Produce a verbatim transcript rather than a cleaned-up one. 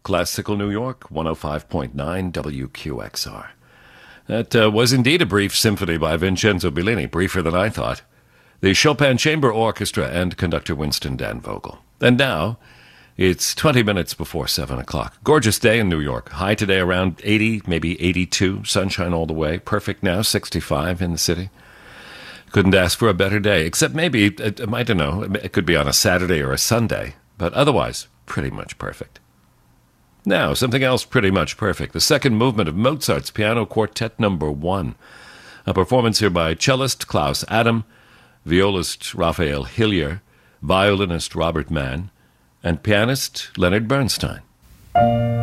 Classical New York, one oh five point nine W Q X R. That uh, was indeed a brief symphony by Vincenzo Bellini, briefer than I thought. The Chopin Chamber Orchestra and conductor Winston Dan Vogel. And now, it's twenty minutes before seven o'clock. Gorgeous day in New York. High today around eighty, maybe eighty-two. Sunshine all the way. Perfect now, sixty-five in the city. Couldn't ask for a better day, except maybe, I don't know, it could be on a Saturday or a Sunday, but otherwise, pretty much perfect. Now, something else pretty much perfect. The second movement of Mozart's Piano Quartet Number One. A performance here by cellist Klaus Adam, violist Raphael Hillier, violinist Robert Mann, and pianist Leonard Bernstein.